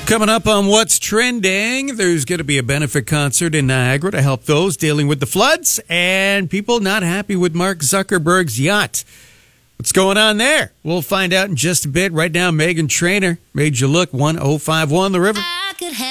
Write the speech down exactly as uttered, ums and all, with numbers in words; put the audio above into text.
Coming up on What's Trending, there's going to be a benefit concert in Niagara to help those dealing with the floods and people not happy with Mark Zuckerberg's yacht. What's going on there? We'll find out in just a bit. Right now, Megan Trainor made you look. one oh five one The River.